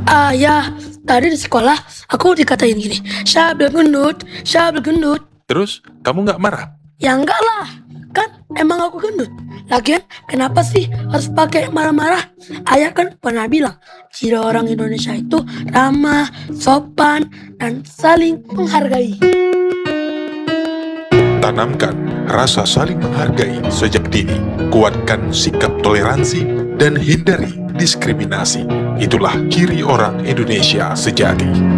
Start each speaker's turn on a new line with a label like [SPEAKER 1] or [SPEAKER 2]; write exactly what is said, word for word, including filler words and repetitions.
[SPEAKER 1] Ah ya, tadi di sekolah aku dikatain gini, Syabil gendut, Syabil gendut.
[SPEAKER 2] Terus, kamu nggak marah?
[SPEAKER 1] Ya enggak lah, kan emang aku gendut. Lagian kenapa sih harus pakai marah-marah? Ayah kan pernah bilang, ciri orang Indonesia itu ramah, sopan, dan saling menghargai.
[SPEAKER 2] Tanamkan rasa saling menghargai sejak dini. Kuatkan sikap toleransi dan hindari diskriminasi. Itulah ciri orang Indonesia sejati.